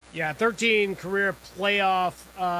Yeah, 13 career playoff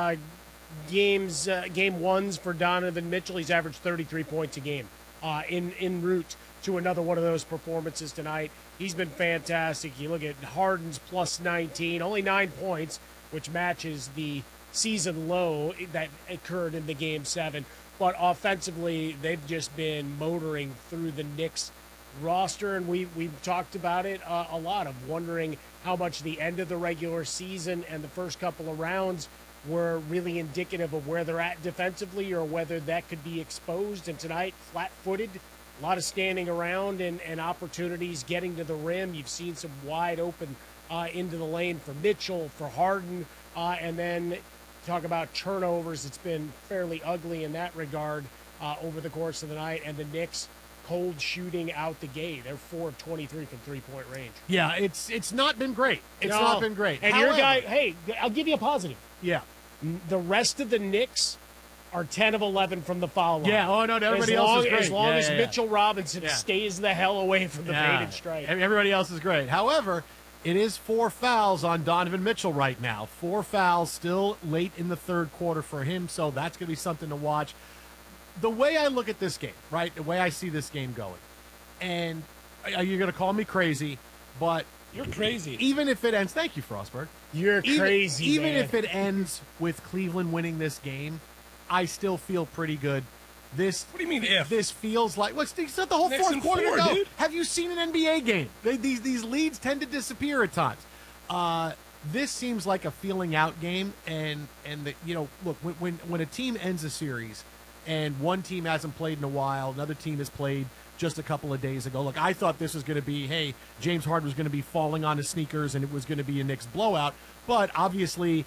game ones for Donovan Mitchell. He's averaged 33 points a game in route to another one of those performances tonight. He's been fantastic. You look at Harden's plus 19, only 9 points, which matches the season low that occurred in the game seven. But offensively, they've just been motoring through the Knicks roster, and we've talked about it a lot of wondering how much the end of the regular season and the first couple of rounds were really indicative of where they're at defensively or whether that could be exposed. And tonight, flat-footed, a lot of standing around and opportunities getting to the rim. You've seen some wide open into the lane for Mitchell, for Harden, and then talk about turnovers. It's been fairly ugly in that regard over the course of the night, and the Knicks cold shooting out the gate. They're 4 of 23 from three-point range. Yeah, it's not been great. It's not been great. And However, your guy, hey, I'll give you a positive. Yeah. The rest of the Knicks are 10 of 11 from the foul line. Yeah, oh, no, everybody else is great. As long as Mitchell Robinson Yeah. stays the hell away from the baited strike. Everybody else is great. However, it is 4 fouls on Donovan Mitchell right now. 4 fouls still late in the third quarter for him, so that's going to be something to watch. The way I look at this game, right, the way I see this game going, and you're going to call me crazy, but You're crazy. even if it ends, thank you, Frostberg. You're crazy, Even man. if it ends with Cleveland winning this game, I still feel pretty good. What do you mean if? This feels like it's not the whole Next fourth and quarter four, to go. dude. Have you seen an NBA game? These leads tend to disappear at times. This seems like a feeling out game, and look, when a team ends a series, and one team hasn't played in a while, another team has played just a couple of days ago. Look, I thought this was going to be, hey, James Harden was going to be falling on his sneakers, and it was going to be a Knicks blowout. But obviously,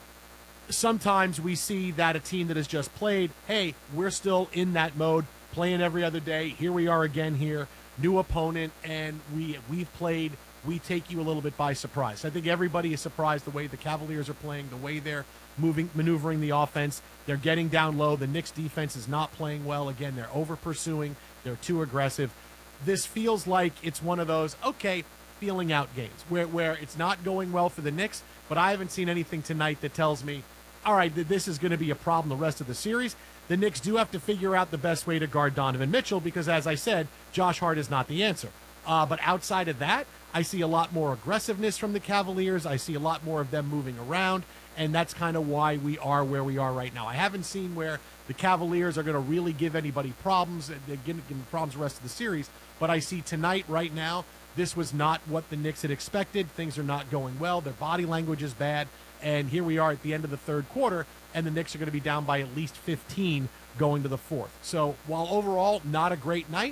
sometimes we see that a team that has just played, hey, we're still in that mode, playing every other day. Here we are again here, new opponent, and we've played. We take you a little bit by surprise. I think everybody is surprised the way the Cavaliers are playing, the way they're maneuvering the offense. They're getting down low. The Knicks defense is not playing well. Again, they're over-pursuing. They're too aggressive. This feels like it's one of those, okay, feeling out games where it's not going well for the Knicks, but I haven't seen anything tonight that tells me, all right, this is going to be a problem the rest of the series. The Knicks do have to figure out the best way to guard Donovan Mitchell because, as I said, Josh Hart is not the answer. But outside of that, I see a lot more aggressiveness from the Cavaliers. I see a lot more of them moving around, and that's kind of why we are where we are right now. I haven't seen where the Cavaliers are going to really give anybody problems, give problems the rest of the series, but I see tonight, right now, this was not what the Knicks had expected. Things are not going well. Their body language is bad, and here we are at the end of the third quarter, and the Knicks are going to be down by at least 15 going to the fourth. So while overall not a great night,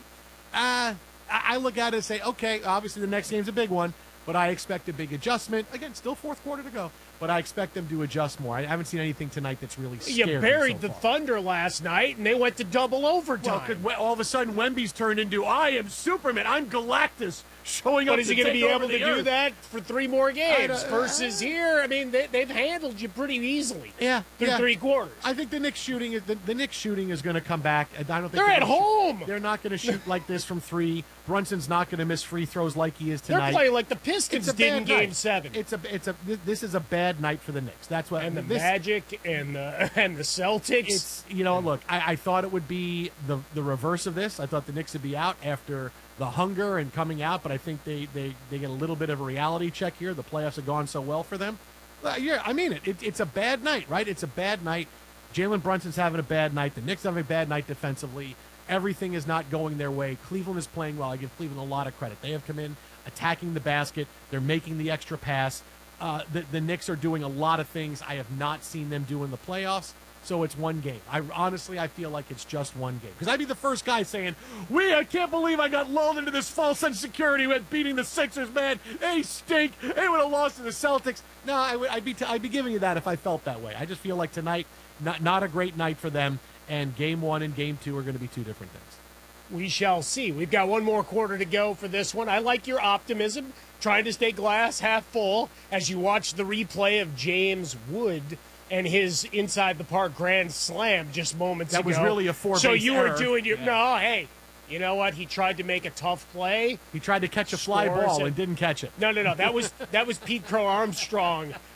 I look at it and say, okay, obviously the next game's a big one, but I expect a big adjustment. Again, still fourth quarter to go, but I expect them to adjust more. I haven't seen anything tonight that's really scared You me buried so the far. Thunder last night, and they went to double overtime. Well, all of a sudden, Wemby's turned into, I am Superman, I'm Galactus, showing up But is he to going to take be over able to the do earth. that for 3 more games? I- Versus here, I mean, they've handled you pretty easily. Yeah, through yeah. 3 quarters. I think the Knicks shooting is the Knicks shooting is going to come back. I don't think They're at gonna shoot- home. They're not going to shoot like this from 3. Brunson's not going to miss free throws like he is tonight. They're playing like the Pistons It's a did bad in Game night. 7. This is a bad night for the Knicks. That's what And the this, Magic and the Celtics. It's look, I thought it would be the reverse of this. I thought the Knicks would be out after the hunger and coming out, but I think they get a little bit of a reality check here. The playoffs have gone so well for them. Yeah, I mean it. It's a bad night, right? It's a bad night. Jalen Brunson's having a bad night. The Knicks having a bad night defensively. Everything is not going their way. Cleveland is playing well. I give Cleveland a lot of credit. They have come in attacking the basket. They're making the extra pass. The Knicks are doing a lot of things I have not seen them do in the playoffs. So it's one game. I feel like it's just one game. Because I'd be the first guy saying, I can't believe I got lulled into this false sense of security with beating the Sixers, man. They stink. They would have lost to the Celtics. No, I'd be giving you that if I felt that way. I just feel like tonight, not a great night for them. And Game 1 and Game 2 are going to be 2 different things. We shall see. We've got 1 more quarter to go for this one. I like your optimism, trying to stay glass half full as you watch the replay of James Wood and his inside the park grand slam just moments ago. That was really a 4-base So you error. were doing your Yeah. no. Hey, you know what? He tried to make a tough play. He tried to catch a fly Scores ball it. and didn't catch it. No. That was Pete Crow Armstrong